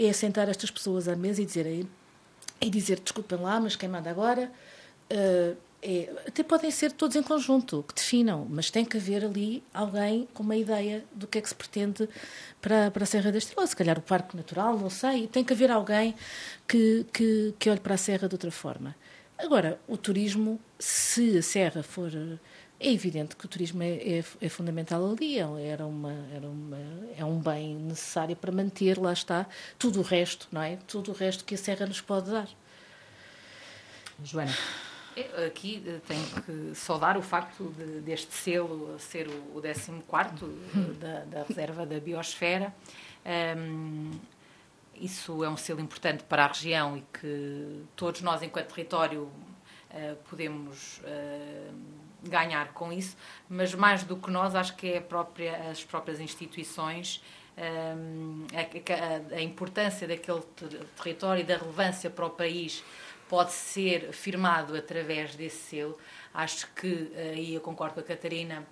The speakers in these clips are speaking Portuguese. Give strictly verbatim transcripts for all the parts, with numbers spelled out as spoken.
é sentar estas pessoas à mesa e dizer, e dizer desculpem lá, mas quem manda agora... Uh, é, até podem ser todos em conjunto, que definam, mas tem que haver ali alguém com uma ideia do que é que se pretende para, para a Serra da Estrela. Se calhar o Parque Natural, não sei. Tem que haver alguém que, que, que olhe para a Serra de outra forma. Agora, o turismo, se a Serra for... É evidente que o turismo é, é, é fundamental ali, era uma, era uma, é um bem necessário para manter, lá está, tudo o resto, não é? Tudo o resto que a Serra nos pode dar. Joana? Aqui tenho que saudar o facto de, deste selo ser o, o décimo quarto da, da reserva da biosfera. Um, isso é um selo importante para a região e que todos nós, enquanto território, uh, podemos uh, ganhar com isso, mas mais do que nós, acho que é a própria, as próprias instituições, um, a, a, a importância daquele território e da relevância para o país pode ser firmado através desse selo. Acho que, aí eu concordo com a Catarina,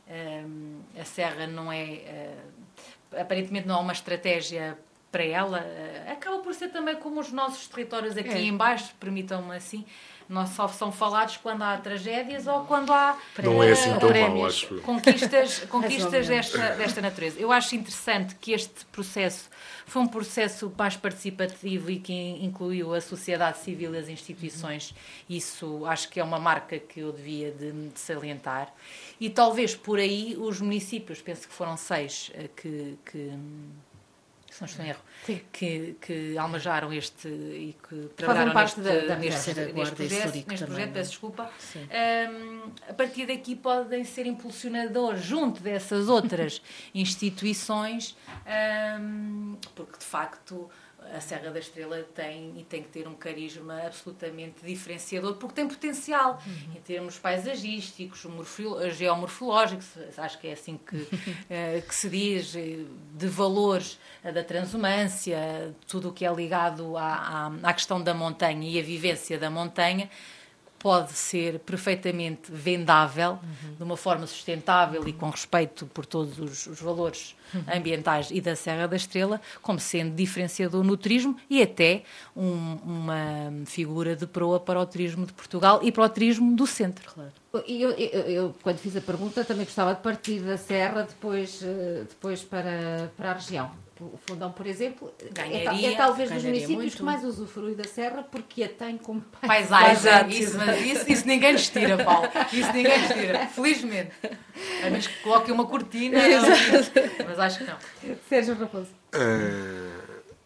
a Serra não é, aparentemente não há uma estratégia para ela, acaba por ser também como os nossos territórios aqui é. em baixo, permitam-me assim, não só são falados quando há tragédias ou quando há não é assim tão prémios, mal, acho. conquistas, conquistas desta, desta natureza. Eu acho interessante que este processo foi um processo mais participativo e que incluiu a sociedade civil e as instituições. Isso acho que é uma marca que eu devia de, de salientar. E talvez por aí os municípios, penso que foram seis, que... que se não estou em erro, que, que almejaram este e que trabalharam neste, da, da neste, neste projeto, neste projeto peço desculpa. Um, a partir daqui podem ser impulsionadores junto dessas outras instituições, um, porque de facto a Serra da Estrela tem e tem que ter um carisma absolutamente diferenciador, porque tem potencial uhum. em termos paisagísticos, geomorfológicos, acho que é assim que, uh, que se diz, de valores uh, da transumância, tudo o que é ligado à, à, à questão da montanha e a vivência da montanha, pode ser perfeitamente vendável uhum. de uma forma sustentável e com respeito por todos os, os valores uhum. ambientais e da Serra da Estrela, como sendo diferenciador no turismo e até um, uma figura de proa para o turismo de Portugal e para o turismo do centro. Claro. Eu, eu, eu, quando fiz a pergunta, também gostava de partir da Serra depois, depois para, para a região. O Fundão, por exemplo, ganharia, é, é talvez dos municípios muito. que mais usufrui da Serra porque a tem como paisagem. Isso, isso, isso ninguém lhes tira, Paulo. Isso ninguém lhes tira, felizmente. A menos que coloquem uma cortina, mas acho que não. Sérgio Raposo. Uh,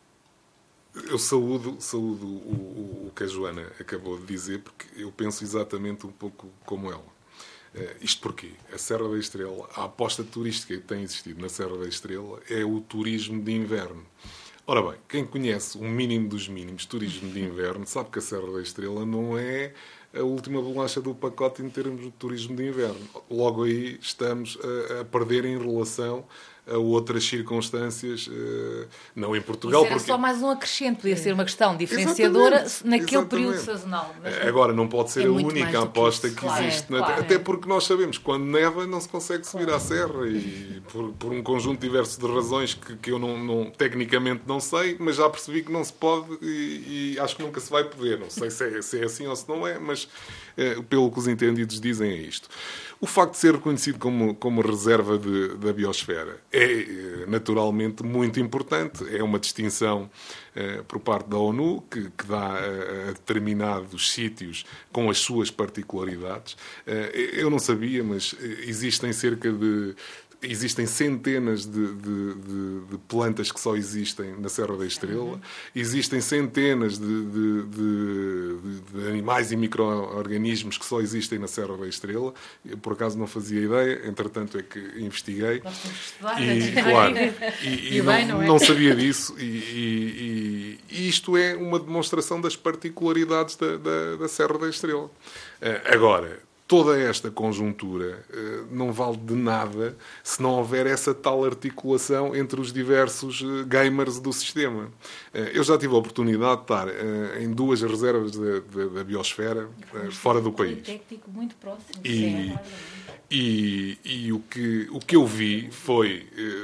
eu saúdo, saúdo o, o, o que a Joana acabou de dizer, porque eu penso exatamente um pouco como ela. Uh, isto porquê? A Serra da Estrela, a aposta turística que tem existido na Serra da Estrela é o turismo de inverno. Ora bem, quem conhece o mínimo dos mínimos turismo de inverno sabe que a Serra da Estrela não é a última bolacha do pacote em termos de turismo de inverno. Logo aí estamos a, a perder em relação a outras circunstâncias, não em Portugal. Isso era porque... só mais um acrescento, podia ser uma questão diferenciadora exatamente, naquele exatamente. período sazonal. Mas... Agora, não pode ser é a única aposta que, que que claro, existe. é, claro, até é. porque nós sabemos que quando neva não se consegue subir claro. à serra e por, por um conjunto diverso de razões que, que eu não, não, tecnicamente não sei, mas já percebi que não se pode e, e acho que nunca se vai poder. Não sei se é, se é assim ou se não é, mas eh, pelo que os entendidos dizem é isto. O facto de ser reconhecido como, como reserva de, da biosfera é naturalmente muito importante. É uma distinção eh, por parte da ONU que, que dá a, a determinados sítios com as suas particularidades. Eh, eu não sabia, mas existem cerca de... Existem centenas de, de, de, de plantas que só existem na Serra da Estrela. Uhum. Existem centenas de, de, de, de animais e micro-organismos que só existem na Serra da Estrela. Eu, por acaso, não fazia ideia. Entretanto, é que investiguei. Nós temos que estudar. E, claro, e, e, e não, bem, não, é? não sabia disso. E, e, e isto é uma demonstração das particularidades da, da, da Serra da Estrela. Agora... Toda esta conjuntura uh, não vale de nada se não houver essa tal articulação entre os diversos uh, gamers do sistema. Uh, eu já tive a oportunidade de estar uh, em duas reservas da, da, da biosfera uh, fora do país. Técnico muito próximo. E, e, e o, que, o que eu vi foi... Uh,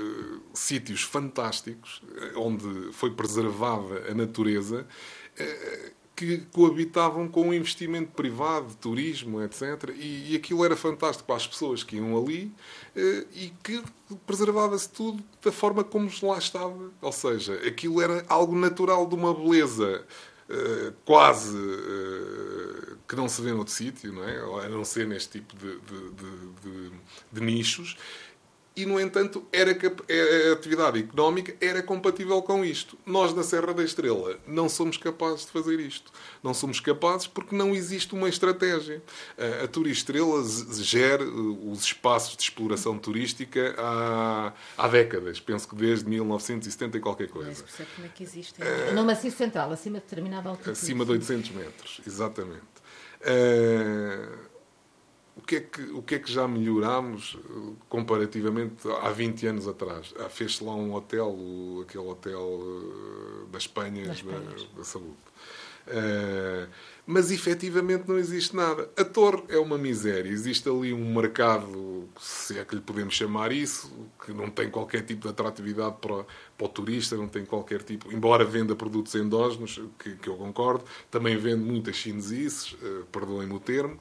sítios fantásticos, onde foi preservada a natureza, que coabitavam com o investimento privado, turismo, etcétera. E, e aquilo era fantástico para as pessoas que iam ali e que preservava-se tudo da forma como lá estava. Ou seja, aquilo era algo natural, de uma beleza uh, quase uh, que não se vê noutro sítio, não é? A não ser neste tipo de, de, de, de, de nichos. E, no entanto, era, a atividade económica era compatível com isto. Nós, na Serra da Estrela, não somos capazes de fazer isto. Não somos capazes porque não existe uma estratégia. A Turistrela gera os espaços de exploração turística há, há décadas. Penso que desde mil novecentos e setenta e qualquer coisa. Mas percebe como é que existe. É... No maciço central, acima de determinada altitude. Acima de oitocentos metros, exatamente. Uh... O que, é que, o que é que já melhorámos comparativamente há vinte anos atrás? Ah, fez-se lá um hotel, aquele hotel uh, da Espanha, da, da saúde. Uh, mas efetivamente não existe nada. A torre é uma miséria. Existe ali um mercado, se é que lhe podemos chamar isso, que não tem qualquer tipo de atratividade para, para o turista, não tem qualquer tipo... Embora venda produtos endógenos, que, que eu concordo, também vende muitas chinesices, uh, perdoem-me o termo.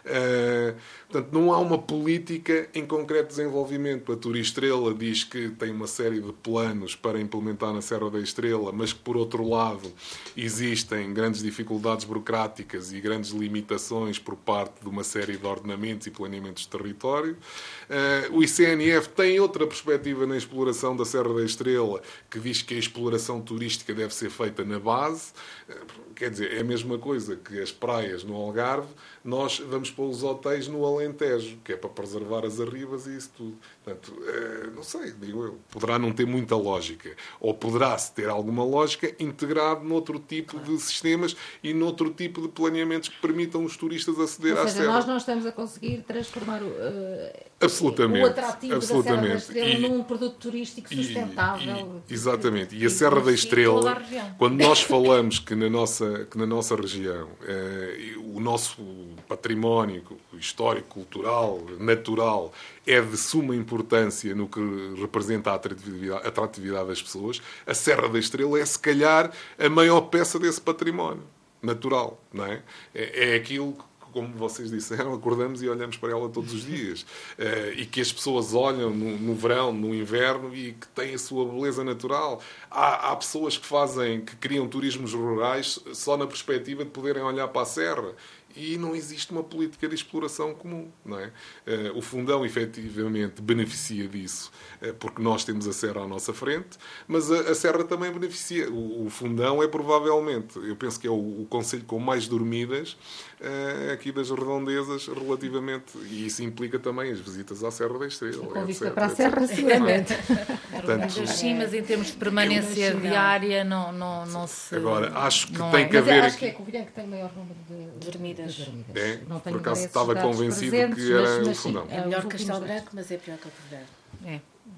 Uh, portanto, não há uma política em concreto de desenvolvimento. A Turistrela diz que tem uma série de planos para implementar na Serra da Estrela, mas que, por outro lado, existem grandes dificuldades burocráticas e grandes limitações por parte de uma série de ordenamentos e planeamentos de território. Uh, o I C N F tem outra perspectiva na exploração da Serra da Estrela, que diz que a exploração turística deve ser feita na base. Uh, quer dizer, é a mesma coisa que as praias no Algarve, nós vamos para os hotéis no Alentejo, que é para preservar as arribas e isso tudo. Portanto, uh, não sei, digo eu, poderá não ter muita lógica. Ou poderá-se ter alguma lógica integrado noutro tipo de sistemas e noutro tipo de planeamentos que permitam os turistas aceder à serra. Ou seja, nós não estamos a conseguir transformar o, uh, absolutamente, o atrativo absolutamente. da Serra da Estrela e, num produto turístico sustentável. E, e, exatamente. E a Serra da Estrela, quando nós falamos que na nossa, que na nossa região uh, o nosso património histórico, cultural, natural, é de suma importância no que representa a atratividade, a atratividade das pessoas, a Serra da Estrela é, se calhar, a maior peça desse património natural, não é? É, é aquilo que, como vocês disseram, acordamos e olhamos para ela todos os dias. Uh, e que as pessoas olham no, no verão, no inverno, e que têm a sua beleza natural. Há, há pessoas que fazem, que criam turismos rurais só na perspectiva de poderem olhar para a serra. E não existe uma política de exploração comum, não é? Uh, o Fundão, efetivamente, beneficia disso, uh, porque nós temos a serra à nossa frente, mas a, a serra também beneficia. O, o Fundão é, provavelmente, eu penso que é o, o concelho com mais dormidas uh, aqui das redondezas, relativamente, e isso implica também as visitas à Serra da Estrela. Com vista para a serra, seguramente. Portanto, sim, mas em termos de permanência eu, diária, não, não, não se... Agora, acho que não tem é. que haver... Mas acho que é Covilhã que tem maior número de dormidas. É, não por acaso estava convencido presentes, que era mas, o Fundão. É melhor que Castelo Branco, mas é pior que o Covilhã. É.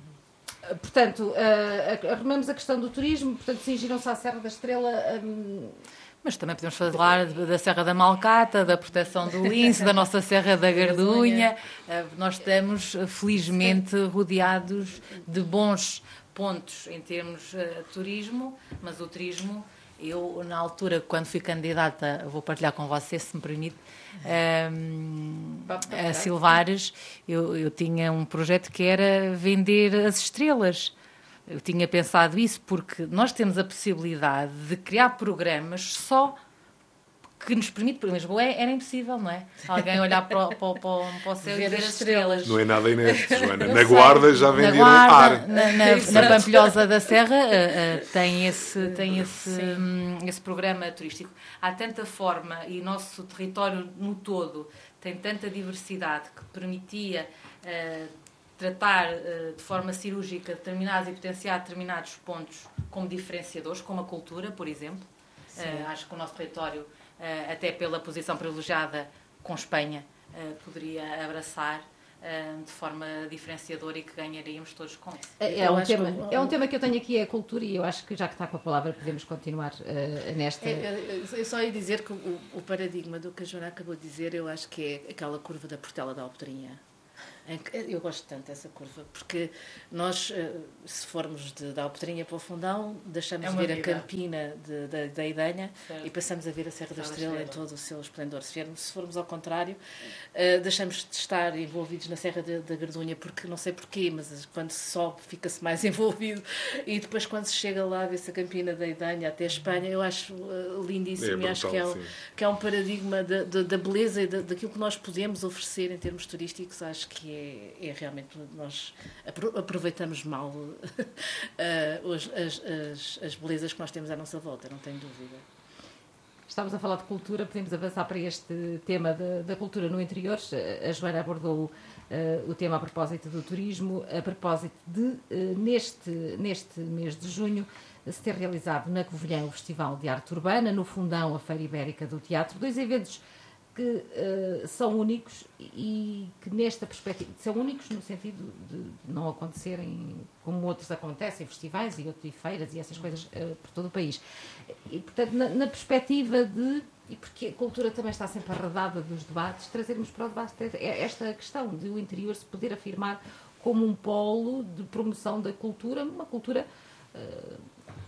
Portanto, uh, arrumamos a questão do turismo, portanto, cingiram-se à Serra da Estrela. Um... Mas também podemos falar da Serra da Malcata, da proteção do lince, da nossa Serra da Gardunha. Uh, nós estamos, felizmente, rodeados de bons pontos em termos de uh, turismo, mas o turismo... Eu, na altura, quando fui candidata, vou partilhar com você, se me permite, um, a Silvares, eu, eu tinha um projeto que era vender as estrelas. Eu tinha pensado isso porque nós temos a possibilidade de criar programas só que nos permite, por Lisboa era impossível, não é? Alguém olhar para o, para o, para o céu ver e ver as estrelas. Não é nada inédito, Joana. Na Guarda já venderam na Guarda, ar. Na, na, na Pampilhosa da Serra uh, uh, tem, esse, tem esse, um, esse programa turístico. Há tanta forma e o nosso território no todo tem tanta diversidade que permitia uh, tratar uh, de forma cirúrgica determinados e potenciar determinados pontos como diferenciadores, como a cultura, por exemplo. Uh, acho que o nosso território, Uh, até pela posição privilegiada com Espanha, uh, poderia abraçar uh, de forma diferenciadora e que ganharíamos todos com isso. É, é, um tema, que... é um tema que eu tenho aqui, é a cultura, e eu acho que já que está com a palavra podemos continuar uh, nesta... É, eu só ia dizer que o, o paradigma do que a Joana acabou de dizer, eu acho que é aquela curva da Portela da Alpedrinha. Eu gosto tanto dessa curva, porque nós, se formos de, da Alpedrinha para o Fundão, deixamos é de ver vida. a Campina de, de, da Idenha certo. e passamos a ver a Serra da Estrela em todo o seu esplendor. Se, viermos, se formos ao contrário, uh, deixamos de estar envolvidos na Serra da Gardunha, porque não sei porquê, mas quando se sobe fica-se mais envolvido, e depois quando se chega lá, vê-se a Campina da Idenha até a Espanha. Eu acho uh, lindíssimo é, e acho que é, um, que é um paradigma da, da, da beleza e da, daquilo que nós podemos oferecer em termos turísticos. Acho que é É, é realmente, nós aproveitamos mal uh, as, as, as belezas que nós temos à nossa volta, não tenho dúvida. Estamos a falar de cultura, podemos avançar para este tema da, da cultura no interior. A Joana abordou uh, o tema a propósito do turismo, a propósito de, uh, neste, neste mês de junho, se ter realizado na Covilhã o Festival de Arte Urbana, no Fundão a Feira Ibérica do Teatro, dois eventos que uh, são únicos e que nesta perspectiva são únicos no sentido de não acontecerem como outros acontecem, festivais e, outros, e feiras e essas coisas uh, por todo o país. E, portanto, na, na perspectiva de, e porque a cultura também está sempre arredada dos debates, trazermos para o debate esta questão de o interior se poder afirmar como um polo de promoção da cultura, uma cultura uh,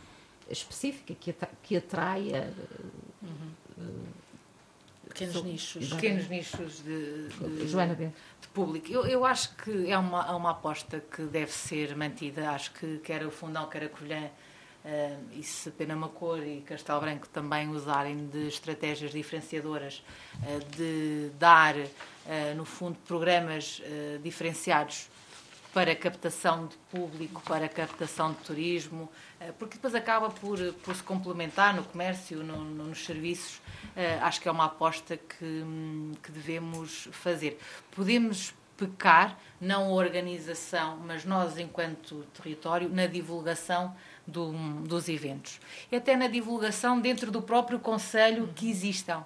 específica que, atra, que atraia uh, uhum. uh, Pequenos nichos. Pequenos nichos de, de, Joana de público. Eu, eu acho que é uma, uma aposta que deve ser mantida. Acho que quer o Fundão, quer a Covilhã, uh, e se Penamacor e Castelo Branco também usarem de estratégias diferenciadoras, uh, de dar, uh, no fundo, programas uh, diferenciados para captação de público, para captação de turismo, porque depois acaba por, por se complementar no comércio, no, no, nos serviços. Acho que é uma aposta que, que devemos fazer. Podemos pecar, não a organização, mas nós, enquanto território, na divulgação do, dos eventos. E até na divulgação dentro do próprio concelho que existam.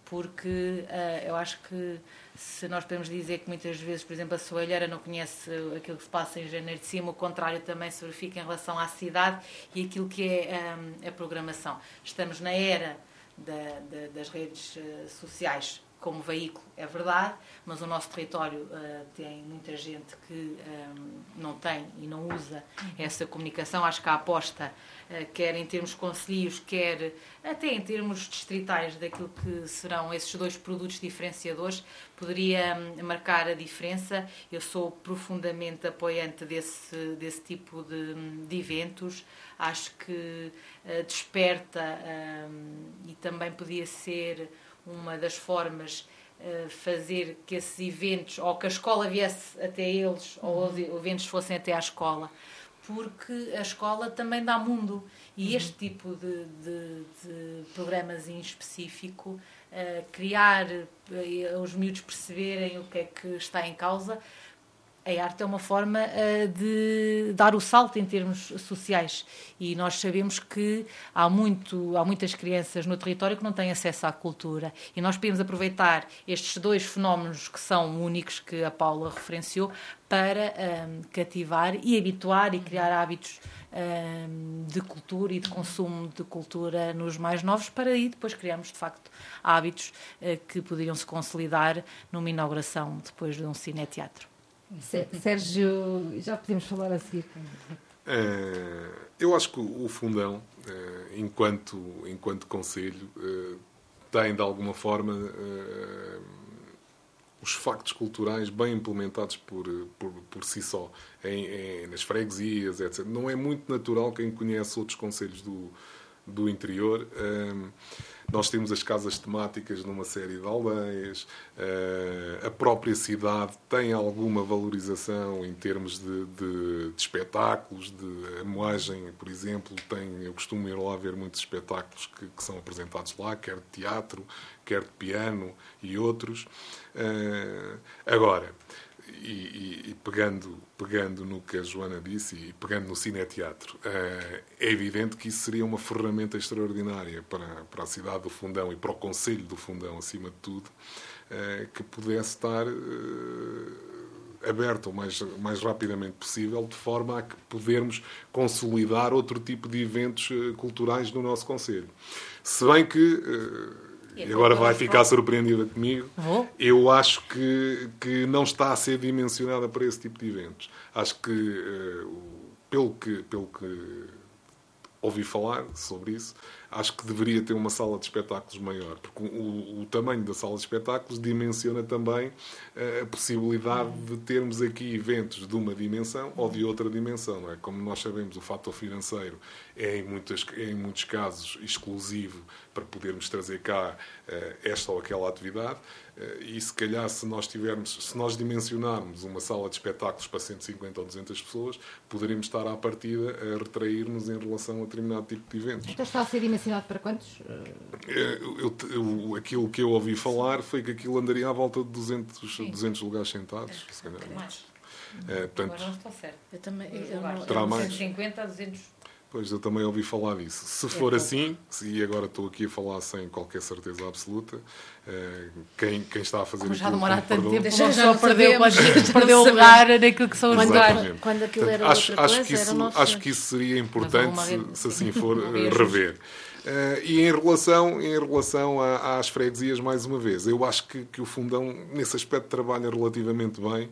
Porque uh, eu acho que se nós podemos dizer que muitas vezes, por exemplo, a Soalheira não conhece aquilo que se passa em Janeiro de Cima, o contrário também se verifica em relação à cidade e aquilo que é um, a programação. Estamos na era da, da, das redes uh, sociais como veículo, é verdade, mas o nosso território uh, tem muita gente que um, não tem e não usa essa comunicação. Acho que a aposta, uh, quer em termos concelhios, quer até em termos distritais daquilo que serão esses dois produtos diferenciadores, poderia um, marcar a diferença. Eu sou profundamente apoiante desse, desse tipo de, de eventos. Acho que uh, desperta um, e também podia ser uma das formas uh, fazer que esses eventos, ou que a escola viesse até eles, uhum. ou os eventos fossem até à escola, porque a escola também dá mundo. E uhum. este tipo de, de, de programas em específico, uh, criar, uh, os miúdos perceberem o que é que está em causa. A arte é uma forma uh, de dar o salto em termos sociais e nós sabemos que há, muito, há muitas crianças no território que não têm acesso à cultura e nós podemos aproveitar estes dois fenómenos que são únicos que a Paula referenciou para um, cativar e habituar e criar hábitos um, de cultura e de consumo de cultura nos mais novos para aí depois criarmos de facto hábitos uh, que poderiam se consolidar numa inauguração depois de um cineteatro. Sérgio, já podemos falar a seguir. Uh, eu acho que o Fundão, uh, enquanto, enquanto concelho, uh, tem de alguma forma uh, os factos culturais bem implementados por, por, por si só, em, em, nas freguesias, etcétera. Não é muito natural quem conhece outros concelhos do, do interior. Uh, Nós temos as casas temáticas numa série de aldeias, a própria cidade tem alguma valorização em termos de, de, de espetáculos, de a Moagem, por exemplo, tem, eu costumo ir lá ver muitos espetáculos que, que são apresentados lá, quer de teatro, quer de piano e outros. Agora, E, e, e pegando, pegando no que a Joana disse e pegando no cineteatro, é evidente que isso seria uma ferramenta extraordinária para, para a cidade do Fundão e para o concelho do Fundão, acima de tudo, que pudesse estar aberto o mais, mais rapidamente possível, de forma a que podermos consolidar outro tipo de eventos culturais no nosso concelho. Se bem que e agora vai ficar surpreendida comigo, Vou? eu acho que, que não está a ser dimensionada para esse tipo de eventos. Acho que, uh, pelo que, pelo que ouvi falar sobre isso, acho que deveria ter uma sala de espetáculos maior, porque o, o tamanho da sala de espetáculos dimensiona também uh, a possibilidade de termos aqui eventos de uma dimensão ou de outra dimensão. Não é? Como nós sabemos, o fator financeiro é em, muitas, é em muitos casos exclusivo para podermos trazer cá uh, esta ou aquela atividade, uh, e se calhar se nós tivermos, se nós dimensionarmos uma sala de espetáculos para cento e cinquenta ou duzentas pessoas, poderíamos estar à partida a retrair-nos em relação a determinado tipo de eventos. Então está a ser dimensionado para quantos? Eu, eu, eu, aquilo que eu ouvi falar foi que aquilo andaria à volta de duzentos, duzentos lugares sentados, se calhar. Mais. É, portanto, Agora não estou certo. Eu também. Eu Lugares. não, Terá eu não mais? sei. cento e cinquenta a duzentos. Pois, eu também ouvi falar disso. Se for pouco. assim, e agora estou aqui a falar sem qualquer certeza absoluta, eh, quem, quem está a fazer Como já aquilo demora como tanto perdão- tempo, Já uma não pessoa perdeu, sabemos. perdeu o lugar naquilo que são os Quando, lugares. Exatamente. quando aquilo era Portanto, outra acho, coisa, acho, que era isso, nosso. acho que isso seria importante Mas se, uma- se assim for uma eh, vez. rever. Uh, e em relação, em relação a, às freguesias, mais uma vez, eu acho que, que o Fundão, nesse aspecto, trabalha relativamente bem,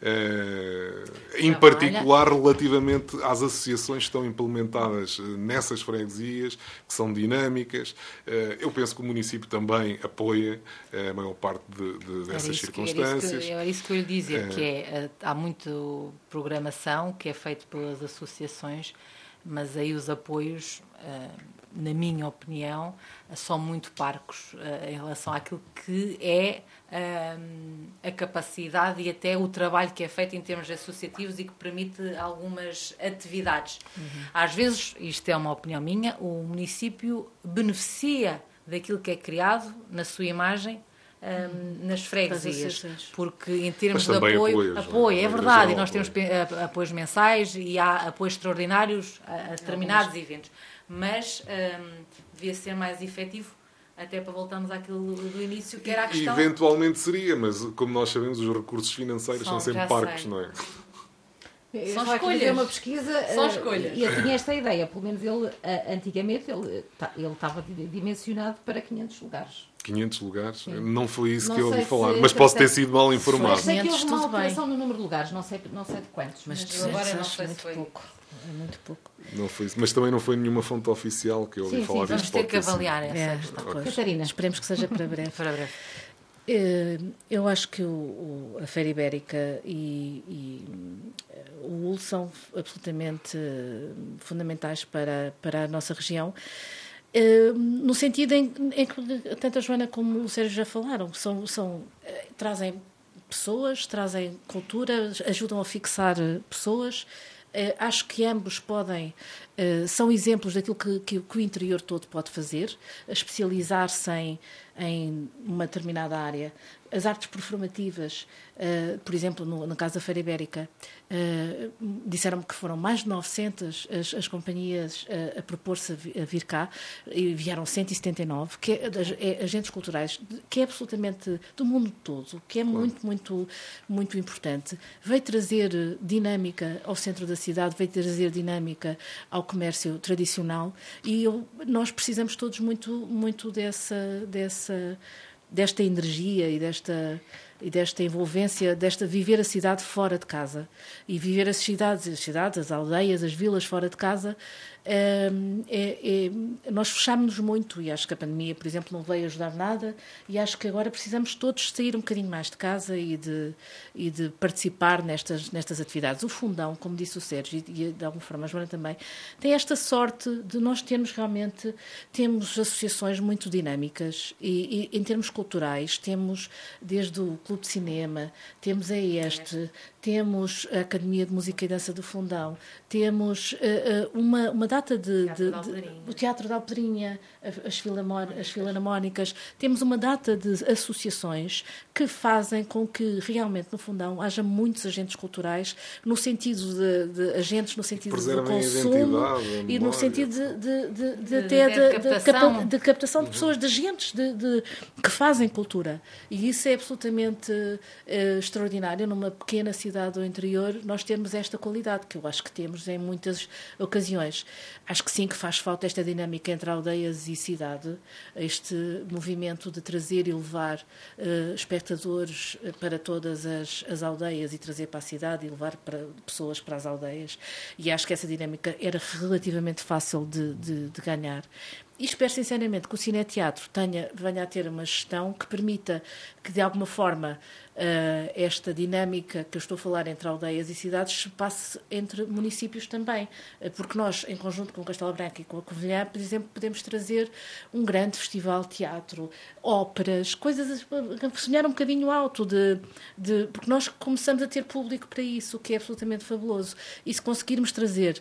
uh, em Trabalha. particular relativamente às associações que estão implementadas uh, nessas freguesias, que são dinâmicas. Uh, eu penso que o município também apoia uh, a maior parte de, de, Era dessas isso que- era isso circunstâncias. que- Era isso que eu ia dizer, que é, eh, há muito programação que é feito pelas associações, mas aí os apoios, eh, na minha opinião, são muito parcos eh, em relação àquilo que é eh, a capacidade e até o trabalho que é feito em termos associativos e que permite algumas atividades. Às vezes, isto é uma opinião minha, o município beneficia daquilo que é criado na sua imagem um, nas freguesias, associações. porque em termos Mas de também apoio, apoios, apoio, não é? é Regra verdade, geral, e nós temos pe- a- apoios mensais e há apoios extraordinários a, a determinados eventos, mas um, devia ser mais efetivo, até para voltarmos àquilo do início, que era a E questão... eventualmente seria, mas como nós sabemos, os recursos financeiros São, são sempre já parcos, sei. não é? Eu São estava aqui a fazer escolhas. uma pesquisa São eh, escolhas. e eu tinha esta ideia, pelo menos ele, eh, antigamente, ele, ta- ele estava di- dimensionado para quinhentos lugares. quinhentos lugares? Não foi isso Não que eu ouvi sei falar, se- mas posso ter se- sido mal informado. Mas sei que quinhentos, houve uma tudo bem. alteração no número de lugares, não sei, não sei de quantos. Mas Mas, eu agora duzentos não acho sei se muito foi. pouco. É muito pouco. Não foi isso. Mas também não foi nenhuma fonte oficial que eu ouvi Sim, sim, falar Vamos disto. ter pode que ter sido. avaliar essa É, questão. pois. Catarina. Esperemos que seja para breve. Para breve. Eh, Eu acho que o, o- a Feira Ibérica e, e, eh, o U L são absolutamente eh, fundamentais para, para a nossa região, eh, no sentido em, em que tanto a Joana como o Sérgio já falaram, são, são, eh, trazem pessoas, trazem cultura, ajudam a fixar eh, pessoas. Eh, acho que ambos podem, eh, são exemplos daquilo que, que, que o interior todo pode fazer, especializar-se em, em uma determinada área. As artes performativas, eh, por exemplo, no, no caso da Feira Ibérica, eh, disseram-me que foram mais de novecentas as, as companhias eh, a propor-se a, vi- a vir cá, e vieram cento e setenta e nove, que é, das- é agentes culturais, de- que é absolutamente do mundo todo, que é muito, muito, muito importante. Veio trazer eh, dinâmica ao centro da cidade, veio trazer dinâmica ao comércio tradicional, e eu- nós precisamos todos muito, muito dessa, dessa, desta energia e desta, e desta envolvência, desta viver a cidade fora de casa. E viver as cidades, as cidades, as aldeias, as vilas fora de casa, é, é, é, nós fechámos-nos muito, e acho que a pandemia, por exemplo, não veio ajudar nada, e acho que agora precisamos todos sair um bocadinho mais de casa e de, e de participar nestas, nestas atividades. O Fundão, como disse o Sérgio, e, e de alguma forma a Joana também, tem esta sorte de nós termos realmente, temos associações muito dinâmicas, e, e em termos culturais, temos desde o Clube de Cinema, temos a este, temos a Academia de Música e Dança do Fundão, temos uh, uh, uma, uma data de, Teatro de, da de, Alpedrinha. o Teatro da Alpedrinha, as, filamor, as Filarmónicas, temos uma data de associações que fazem com que realmente no Fundão haja muitos agentes culturais, no sentido de, de agentes, no sentido do Preservem a consumo identidade, a e no memória. sentido de, de, de, de, De- até de de, de, captação. capa- de captação de pessoas, de agentes de, de, que fazem cultura. E isso é absolutamente eh, extraordinário numa pequena cidade cidade ou interior, nós termos esta qualidade, que eu acho que temos em muitas ocasiões. Acho que sim, que faz falta esta dinâmica entre aldeias e cidade, este movimento de trazer e levar uh, espectadores para todas as, as aldeias e trazer para a cidade e levar para, pessoas para as aldeias. E acho que essa dinâmica era relativamente fácil de, de, de ganhar. E espero sinceramente que o Cineteatro tenha, venha a ter uma gestão que permita que, de alguma forma, uh, esta dinâmica que eu estou a falar entre aldeias e cidades se passe entre municípios também. Uh, porque nós, em conjunto com o Castelo Branco e com a Covilhã, por exemplo, podemos trazer um grande festival de teatro, óperas, coisas a sonhar um bocadinho alto, de, de, porque nós começamos a ter público para isso, o que é absolutamente fabuloso. E se conseguirmos trazer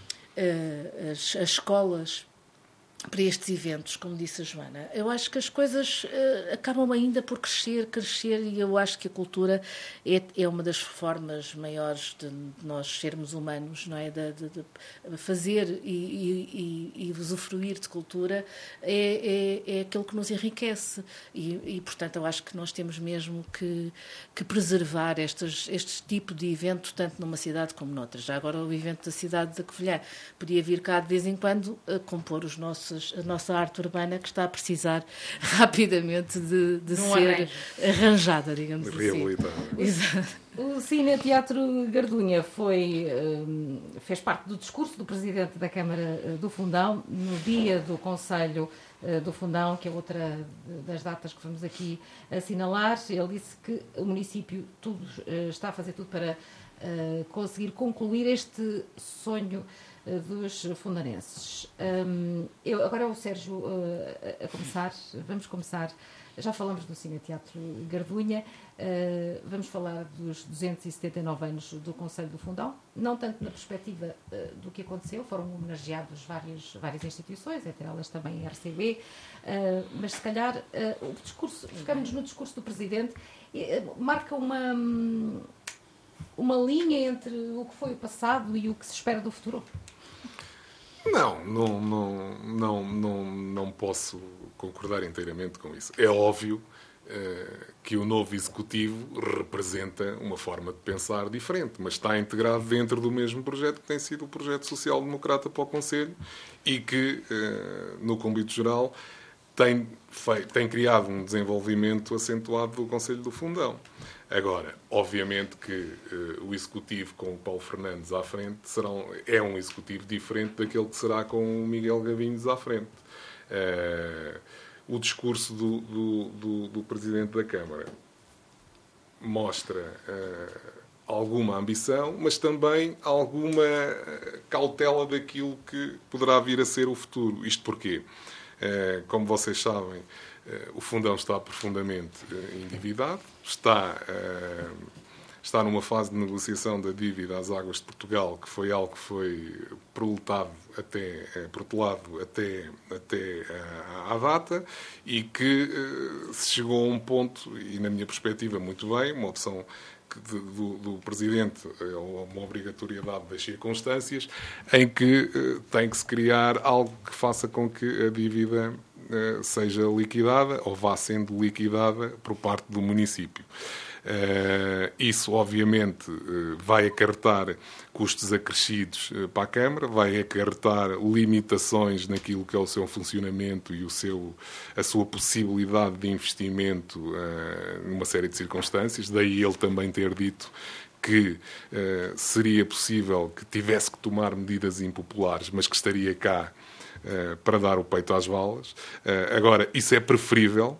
uh, as, as escolas para estes eventos, como disse a Joana, eu acho que as coisas uh, acabam ainda por crescer, crescer, e eu acho que a cultura é, é uma das formas maiores de nós sermos humanos, não é? De, de, de fazer e, e, e, e usufruir de cultura é, é, é aquilo que nos enriquece e, e, portanto, eu acho que nós temos mesmo que, que preservar estes, este tipo de evento, tanto numa cidade como noutra. Já agora o evento da cidade da Covilhã podia vir cá de vez em quando a compor os nossos a nossa arte urbana, que está a precisar rapidamente de, de ser arranjo. arranjada, digamos assim. Exato. O Cineteatro Gardunha foi, fez parte do discurso do Presidente da Câmara do Fundão no dia do Conselho do Fundão, que é outra das datas que vamos aqui assinalar. Ele disse que o município tudo, está a fazer tudo para conseguir concluir este sonho dos fundanenses. Um, eu, agora é o Sérgio uh, a começar. Vamos começar. Já falamos do Cineteatro Gardunha. Uh, vamos falar dos duzentos e setenta e nove anos do Conselho do Fundão. Não tanto na perspectiva uh, do que aconteceu. Foram homenageados várias, várias instituições, entre elas também a R C B. Uh, mas, se calhar, uh, o discurso, ficamos no discurso do Presidente, uh, marca uma, uma linha entre o que foi o passado e o que se espera do futuro. Não, não, não, não, não, não posso concordar inteiramente com isso. É óbvio uh, que o novo Executivo representa uma forma de pensar diferente, mas está integrado dentro do mesmo projeto que tem sido o projeto social-democrata para o Conselho e que, uh, no cômbito geral, tem, feito, tem criado um desenvolvimento acentuado do Conselho do Fundão. Agora, obviamente que uh, o Executivo com o Paulo Fernandes à frente serão, é um Executivo diferente daquele que será com o Miguel Gavinhos à frente. Uh, o discurso do, do, do, do Presidente da Câmara mostra uh, alguma ambição, mas também alguma cautela daquilo que poderá vir a ser o futuro. Isto porquê? Uh, como vocês sabem, o Fundão está profundamente endividado, está, está numa fase de negociação da dívida às Águas de Portugal, que foi algo que foi proletado até, protelado até, até à data e que se chegou a um ponto, e na minha perspectiva muito bem, uma opção do, do Presidente, uma obrigatoriedade das circunstâncias, em que tem que se criar algo que faça com que a dívida seja liquidada ou vá sendo liquidada por parte do município. Isso, obviamente, vai acarretar custos acrescidos para a Câmara, vai acarretar limitações naquilo que é o seu funcionamento e o seu, a sua possibilidade de investimento numa série de circunstâncias. Daí ele também ter dito que uh, seria possível que tivesse que tomar medidas impopulares, mas que estaria cá uh, para dar o peito às balas. Uh, agora, isso é preferível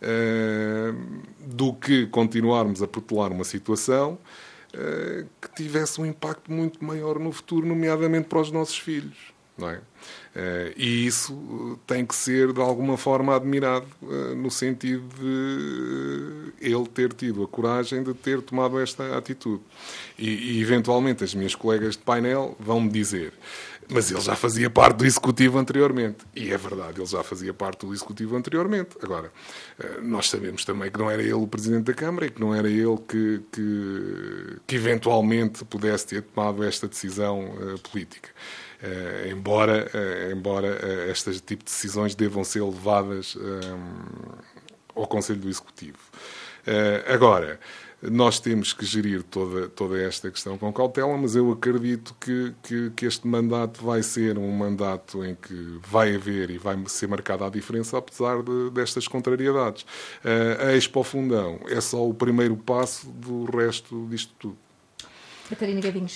uh, do que continuarmos a protelar uma situação uh, que tivesse um impacto muito maior no futuro, nomeadamente para os nossos filhos. Não é? Uh, e isso tem que ser de alguma forma admirado uh, no sentido de uh, ele ter tido a coragem de ter tomado esta atitude. E, e eventualmente as minhas colegas de painel vão-me dizer, mas ele já fazia parte do Executivo anteriormente. E é verdade, ele já fazia parte do Executivo anteriormente. Agora, uh, nós sabemos também que não era ele o Presidente da Câmara e que não era ele que, que, que eventualmente pudesse ter tomado esta decisão uh, política. Uh, embora uh, embora uh, estas tipo de decisões devam ser levadas um, ao Conselho do Executivo. Uh, agora, Nós temos que gerir toda, toda esta questão com cautela, mas eu acredito que, que, que este mandato vai ser um mandato em que vai haver e vai ser marcada a diferença, apesar de, destas contrariedades. A Expo Fundão é só o primeiro passo do resto disto tudo. Catarina Gavinhos.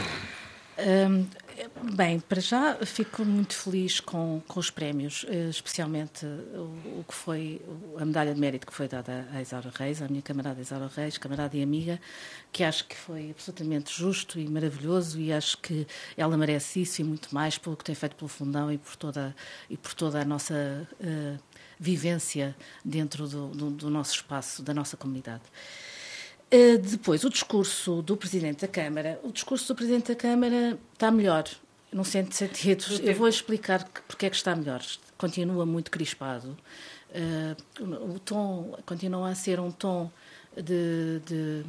Um, bem, para já fico muito feliz com, com os prémios, especialmente o, o que foi a medalha de mérito que foi dada à Isaura Reis, à minha camarada Isaura Reis, camarada e amiga, que acho que foi absolutamente justo e maravilhoso, e acho que ela merece isso e muito mais pelo que tem feito pelo Fundão e por toda, e por toda a nossa uh, vivência dentro do, do, do nosso espaço, da nossa comunidade. Uh, depois, o discurso do Presidente da Câmara. O discurso do Presidente da Câmara está melhor, num certo sentido. Eu vou explicar que, porque é que está melhor. Continua muito crispado. Uh, o tom continua a ser um tom de... de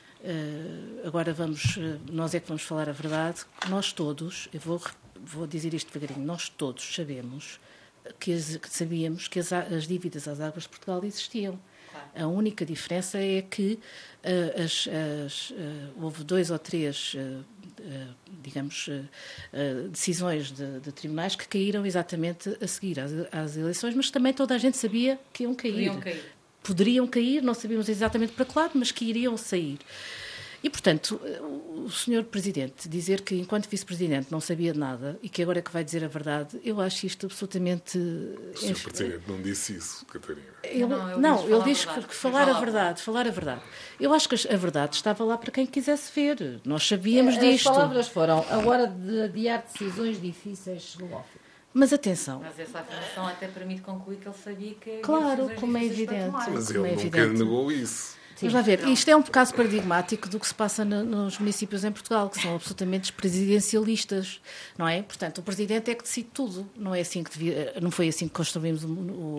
uh, agora vamos... Uh, nós é que vamos falar a verdade. Nós todos, eu vou, vou dizer isto devagarinho, nós todos sabemos que, as, que sabíamos que as, as dívidas às Águas de Portugal existiam. A única diferença é que uh, as, as, uh, houve dois ou três, uh, uh, digamos, uh, uh, decisões de, de tribunais que caíram exatamente a seguir às, às eleições, mas também toda a gente sabia que iam cair. Poderiam cair. Poderiam cair, não sabíamos exatamente para que lado, mas que iriam sair. E, portanto, o senhor Presidente dizer que, enquanto Vice-Presidente, não sabia de nada e que agora é que vai dizer a verdade, eu acho isto absolutamente... O senhor Presidente não disse isso, Catarina. Ele, não, ele não, ele diz que, que falar a verdade, falar a verdade. Eu acho que a verdade estava lá para quem quisesse ver. Nós sabíamos As disto. As palavras foram: a hora de adiar decisões difíceis chegou ao fim. Mas atenção. Mas essa afirmação até permite concluir que ele sabia que... Claro, como é evidente. Mas ele é nunca evidente. negou isso. Vamos lá ver, isto é um caso paradigmático do que se passa no, nos municípios em Portugal, que são absolutamente presidencialistas, não é? Portanto, o Presidente é que decide tudo, não é assim que devia, não foi assim que construímos o, o,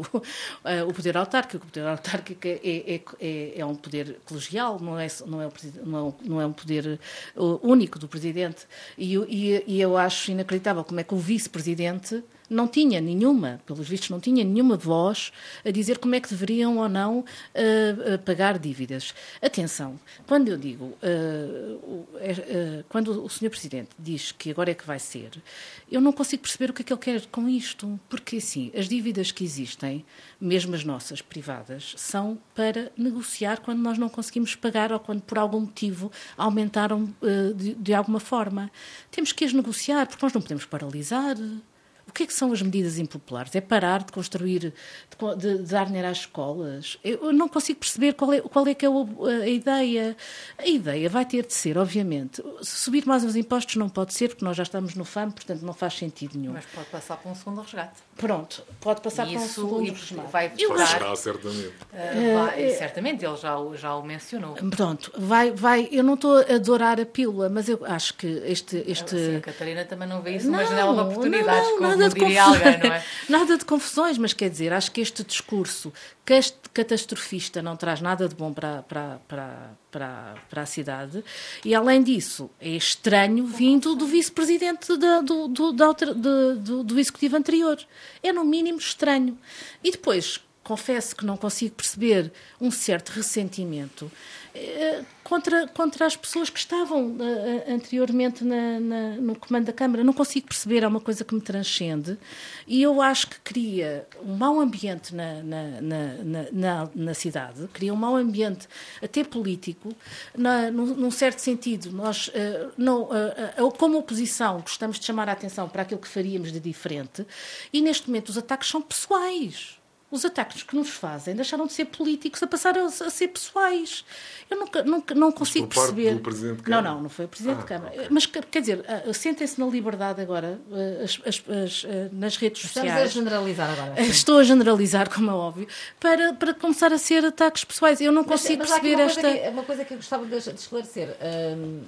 o poder autárquico. O poder autárquico é, é, é, é um poder colegial, não é, não é, não é, não é um poder único do Presidente, e, e, e eu acho inacreditável como é que o Vice-Presidente não tinha nenhuma, pelos vistos não tinha nenhuma voz a dizer como é que deveriam ou não uh, uh, pagar dívidas. Atenção, quando eu digo, uh, uh, uh, quando o senhor Presidente diz que agora é que vai ser, eu não consigo perceber o que é que ele quer com isto, porque assim, as dívidas que existem, mesmo as nossas privadas, são para negociar quando nós não conseguimos pagar ou quando por algum motivo aumentaram uh, de, de alguma forma. Temos que as negociar, porque nós não podemos paralisar. O que é que são as medidas impopulares? É parar de construir, de, de, de dar dinheiro às escolas? Eu não consigo perceber qual é, qual é que é a, a ideia. A ideia vai ter de ser, obviamente, subir mais os impostos não pode ser, porque nós já estamos no F A M, portanto não faz sentido nenhum. Mas pode passar para um segundo resgate. Pronto, pode passar e para um isso, segundo resgate. Vai esperar. Será, certamente. Uh, vai, uh, certamente, ele já, já o mencionou. Pronto, vai, vai, eu não estou a adorar a pílula, mas eu acho que este... este... Sim, a Catarina também não vê isso numa não, janela de oportunidades, não, como nada de diria alguém, não é? Nada de confusões, mas quer dizer, acho que este discurso catastrofista não traz nada de bom para, para, para, para, para a cidade, e além disso é estranho vindo do vice-presidente da, do, do, da outra, do, do, do executivo anterior. É no mínimo estranho. E depois, confesso que não consigo perceber um certo ressentimento eh, contra, contra as pessoas que estavam eh, anteriormente na, na, no comando da Câmara. Não consigo perceber, é uma coisa que me transcende, e eu acho que cria um mau ambiente na, na, na, na, na, na cidade, cria um mau ambiente até político, na, num, num certo sentido. Nós, eh, não, eh, eh, como oposição, gostamos de chamar a atenção para aquilo que faríamos de diferente, e neste momento os ataques são pessoais. Os ataques que nos fazem deixaram de ser políticos a passar a, a ser pessoais. Eu nunca, nunca, não consigo Mas por perceber. parte do Presidente de Câmara? Não, não, não foi o Presidente ah, de Câmara. Okay. Mas, quer dizer, sentem-se na liberdade agora, as, as, as, nas redes Estamos sociais. Estamos a generalizar agora. Estou a generalizar, como é óbvio, para, para começar a ser ataques pessoais. Eu não consigo mas, mas perceber uma esta... Coisa que, uma coisa que eu gostava de, de esclarecer... Hum...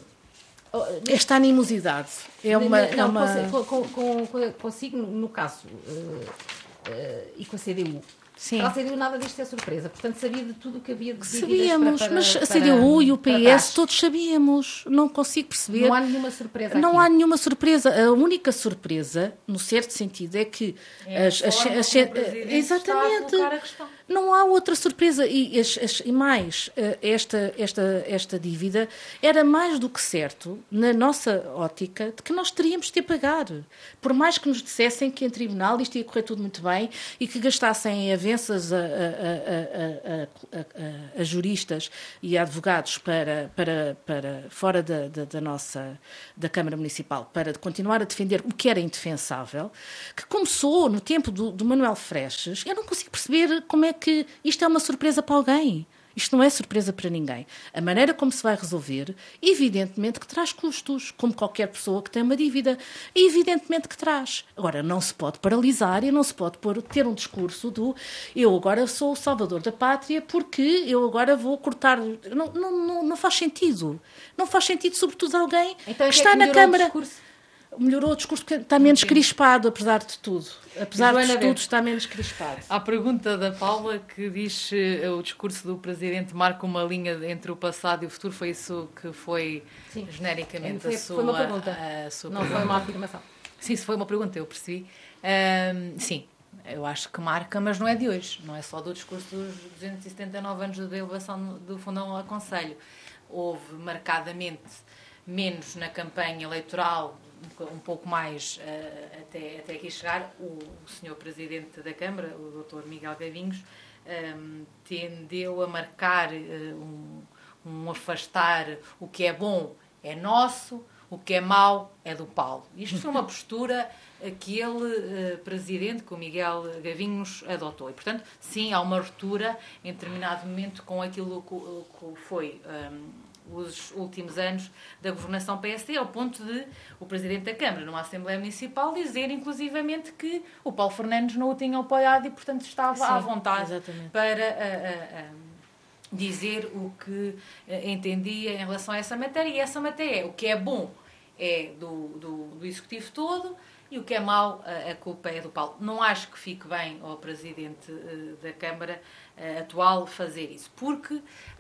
Esta animosidade é uma... Não, é uma... Com, com, com, consigo, no caso, uh, uh, e com a C D U, Sim. Para a C D U nada disto é surpresa, portanto sabia de tudo o que havia de Sabíamos, para, para, mas para, a C D U e o P S todos sabíamos, não consigo perceber. Não há nenhuma surpresa Não aqui. há nenhuma surpresa. A única surpresa, no certo sentido, é que... É as, as, as, exatamente. Não há outra surpresa. E, as, as, e mais, esta, esta, esta dívida era mais do que certo, na nossa ótica, de que nós teríamos de ter pagar. Por mais que nos dissessem que em tribunal isto ia correr tudo muito bem e que gastassem avanças a, a, a, a, a, a juristas e a advogados para, para, para fora da, da, da nossa da Câmara Municipal para continuar a defender o que era indefensável, que começou no tempo do, do Manuel Freixas. Eu não consigo perceber como é que isto é uma surpresa para alguém. Isto não é surpresa para ninguém. A maneira como se vai resolver, evidentemente que traz custos, como qualquer pessoa que tem uma dívida. Evidentemente que traz. Agora, não se pode paralisar e não se pode pôr, ter um discurso do eu agora sou o salvador da pátria porque eu agora vou cortar... Não, não, não, não faz sentido. Não faz sentido, sobretudo, alguém então, que está que na Câmara... O melhorou o discurso porque está menos crispado, apesar de tudo. Apesar Joana de tudo, está menos crispado. À pergunta da Paula, que diz uh, o discurso do Presidente marca uma linha entre o passado e o futuro, foi isso que foi Sim. genericamente foi, a sua... Foi uma pergunta, a sua não pergunta. foi uma afirmação. Sim, isso foi uma pergunta, eu percebi. Uh, sim, eu acho que marca, mas não é de hoje. Não é só do discurso dos duzentos e setenta e nove anos da elevação do Fundão ao Conselho. Houve marcadamente menos na campanha eleitoral, um pouco mais uh, até, até aqui chegar, o, o senhor Presidente da Câmara, o doutor Miguel Gavinhos, um, tendeu a marcar uh, um, um afastar o que é bom é nosso, o que é mau é do Paulo. Isto foi uma postura que ele, uh, Presidente, que o Miguel Gavinhos adotou. E, portanto, sim, há uma ruptura em determinado momento com aquilo que, que foi... Um, os últimos anos da governação P S D, ao ponto de o Presidente da Câmara, numa Assembleia Municipal, dizer, inclusivamente, que o Paulo Fernandes não o tinha apoiado e, portanto, estava Sim, à vontade exatamente. para uh, uh, uh, dizer o que uh, entendia em relação a essa matéria. E essa matéria, o que é bom é do, do, do Executivo todo e o que é mau, uh, a culpa é do Paulo. Não acho que fique bem ao Presidente uh, da Câmara atual fazer isso, porque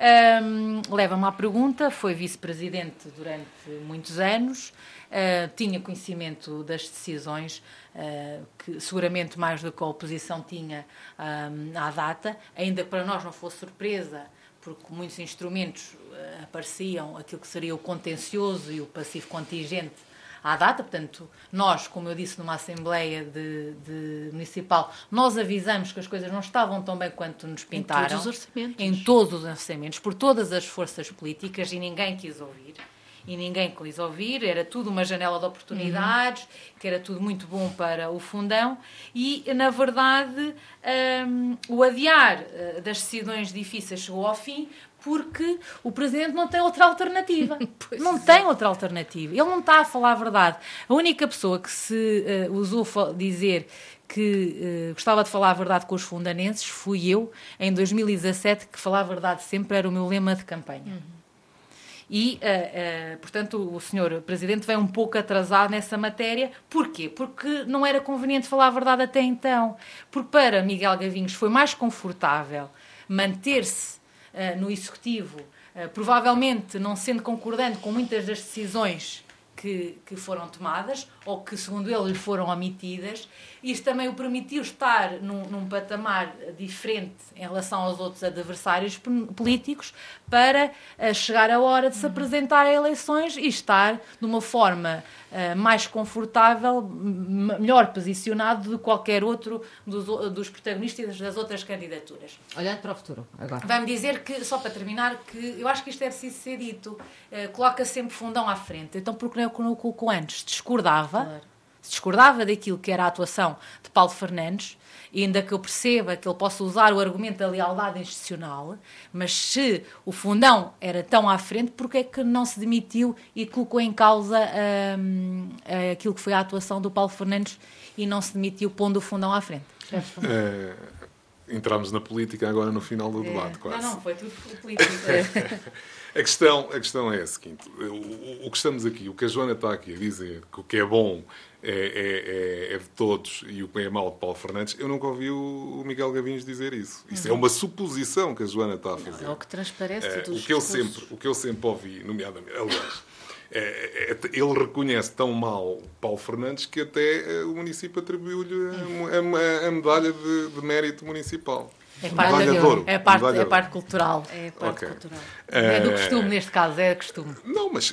um, leva-me à pergunta, foi vice-presidente durante muitos anos, uh, tinha conhecimento das decisões uh, que seguramente mais do que a oposição tinha um, à data, ainda que para nós não fosse surpresa, porque muitos instrumentos uh, apareciam, aquilo que seria o contencioso e o passivo contingente à data, portanto, nós, como eu disse numa Assembleia de, de Municipal, nós avisamos que as coisas não estavam tão bem quanto nos pintaram. Em todos os orçamentos. Em todos os orçamentos, por todas as forças políticas, e ninguém quis ouvir. E ninguém quis ouvir, era tudo uma janela de oportunidades, uhum. que era tudo muito bom para o Fundão, e, na verdade, um, o adiar uh, das decisões difíceis chegou ao fim, porque o Presidente não tem outra alternativa. não é. tem outra alternativa. Ele não está a falar a verdade. A única pessoa que se uh, usou dizer que uh, gostava de falar a verdade com os fundanenses fui eu, em dois mil e dezassete, que falar a verdade sempre era o meu lema de campanha. Uhum. E, uh, uh, portanto, o senhor Presidente veio um pouco atrasado nessa matéria. Porquê? Porque não era conveniente falar a verdade até então. Porque para Miguel Gavinhos foi mais confortável manter-se uh, no Executivo, uh, provavelmente não sendo concordante com muitas das decisões que, que foram tomadas, ou que, segundo ele, lhe foram omitidas. Isto também o permitiu estar num, num patamar diferente em relação aos outros adversários políticos para uh, chegar a hora de se apresentar a eleições e estar de uma forma uh, mais confortável, melhor posicionado do que qualquer outro dos, dos protagonistas das outras candidaturas. Olhando para o futuro, agora. Vai-me dizer que, só para terminar, que eu acho que isto é preciso ser dito, uh, coloca sempre Fundão à frente. Então, porque não o colocou antes? Discordava. Claro. discordava daquilo que era a atuação de Paulo Fernandes, e ainda que eu perceba que ele possa usar o argumento da lealdade institucional, mas se o Fundão era tão à frente, porque é que não se demitiu e colocou em causa um, aquilo que foi a atuação do Paulo Fernandes e não se demitiu pondo o Fundão à frente? É, entramos na política agora no final do debate, é. quase. Não, não, foi tudo política. a, questão, a questão é a seguinte, o, o que estamos aqui, o que a Joana está aqui a dizer, que o que é bom é, é, é de todos e o que é mau de Paulo Fernandes, eu nunca ouvi o Miguel Gavinhos dizer isso. Isso uhum. é uma suposição que a Joana está a fazer. Não, é o que transparece é, dos o que eu sempre O que eu sempre ouvi, nomeadamente, aliás, é, é, ele reconhece tão mal Paulo Fernandes que até o município atribuiu-lhe a, a, a medalha de, de mérito municipal. É parte, de ouro, é parte, é parte cultural. É parte okay. cultural. É do costume, neste caso, é costume. Não, mas uh,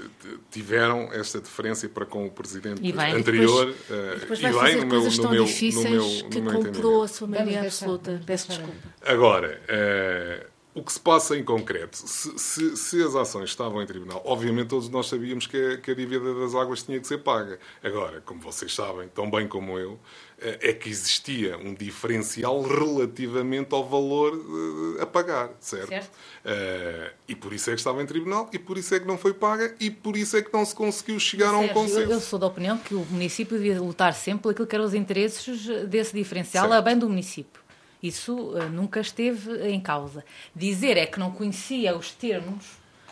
tiveram esta diferença para com o presidente e bem, anterior. E depois, uh, depois vai e fazer bem, coisas no tão meu, difíceis no meu, que no comprou a sua maioria absoluta. Peço desculpa. Agora, uh, o que se passa em concreto, se, se, se as ações estavam em tribunal, obviamente todos nós sabíamos que a, que a dívida das águas tinha que ser paga. Agora, como vocês sabem, tão bem como eu, é que existia um diferencial relativamente ao valor a pagar, certo? certo. Uh, e por isso é que estava em tribunal, e por isso é que não foi paga, e por isso é que não se conseguiu chegar certo. a um consenso. Eu, eu sou da opinião que o município devia lutar sempre por aquilo que eram os interesses desse diferencial certo. a bem do município. Isso uh, nunca esteve em causa. Dizer é que não conhecia os termos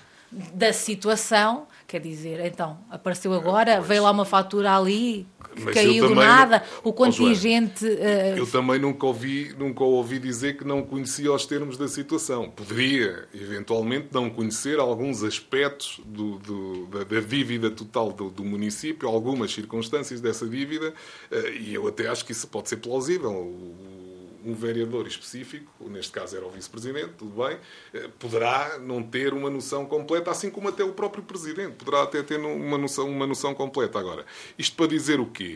da situação, quer dizer, então, apareceu agora, pois. veio lá uma fatura ali, que Mas caiu do nada, não... o contingente... Uh... Eu também nunca ouvi, nunca ouvi dizer que não conhecia os termos da situação. Poderia, eventualmente, não conhecer alguns aspectos do, do, da, da dívida total do, do município, algumas circunstâncias dessa dívida, uh, e eu até acho que isso pode ser plausível. O, um vereador específico, neste caso era o vice-presidente, tudo bem, poderá não ter uma noção completa, assim como até o próprio presidente poderá até ter uma noção, uma noção completa. Agora, isto para dizer o quê?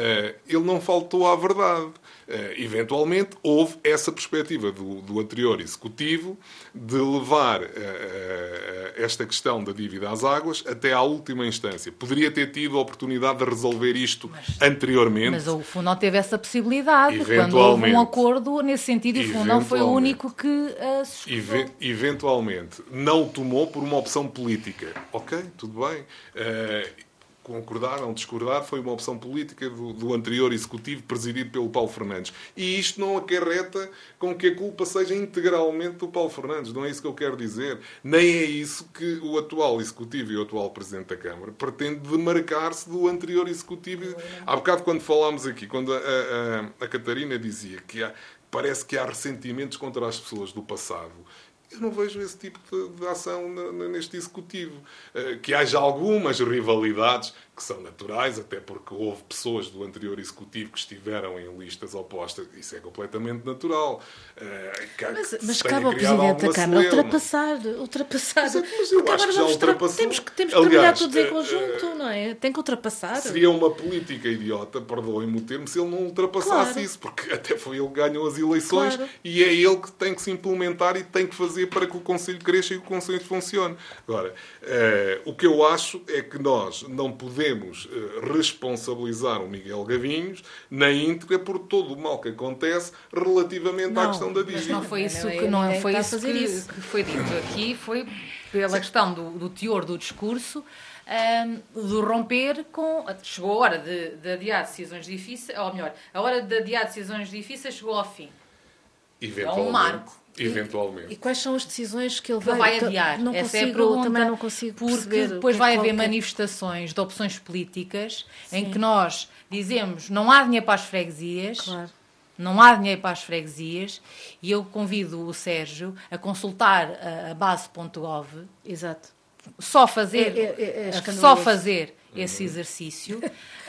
Ele não faltou à verdade. Eventualmente, houve essa perspectiva do, do anterior executivo de levar esta questão da dívida às águas até à última instância. Poderia ter tido a oportunidade de resolver isto mas, anteriormente. Mas o Fundão teve essa possibilidade quando houve um acordo nesse sentido e o Fundão foi o único que uh, se Even, Eventualmente, não o tomou por uma opção política. Ok, tudo bem. Uh, concordar, não discordar, foi uma opção política do, do anterior executivo presidido pelo Paulo Fernandes. E isto não acarreta com que a culpa seja integralmente do Paulo Fernandes. Não é isso que eu quero dizer. Nem é isso que o atual executivo e o atual presidente da Câmara pretende demarcar-se do anterior executivo. Há bocado, quando falámos aqui, quando a, a, a Catarina dizia que há, parece que há ressentimentos contra as pessoas do passado, eu não vejo esse tipo de, de ação neste executivo. Uh, que haja algumas rivalidades que são naturais, até porque houve pessoas do anterior executivo que estiveram em listas opostas. Isso é completamente natural. Uh, mas mas cabe ao Presidente da Câmara ultrapassar. ultrapassar. Mas, mas eu acho que já ultrapassou. Temos que, temos que trabalhar todos em conjunto, uh, não é? Tem que ultrapassar. Seria uma política idiota, perdoem-me o termo, se ele não ultrapassasse claro. isso, porque até foi ele que ganhou as eleições claro. e é ele que tem que se implementar e tem que fazer para que o Conselho cresça e que o Conselho funcione. Agora, uh, o que eu acho é que nós não podemos uh, responsabilizar o Miguel Gavinhos na íntegra por todo o mal que acontece relativamente não, à questão da dívida. Mas não foi isso que, não é, foi isso que, isso que foi dito aqui, foi pela Sim. questão do, do teor do discurso, um, do romper com... Chegou a hora de, de adiar decisões difíceis, ou melhor, a hora de adiar decisões difíceis chegou ao fim. Eventualmente. É um marco. Eventualmente. E, e quais são as decisões que ele, que vai, vai adiar? Não Essa consigo, é a pergunta, também não consigo porque depois vai haver manifestações de opções políticas Sim. em que nós dizemos não há dinheiro para as freguesias, claro. não há dinheiro para as freguesias, e eu convido o Sérgio a consultar a, a base ponto gov. Exato. Só fazer, é, é, é só fazer uhum. esse exercício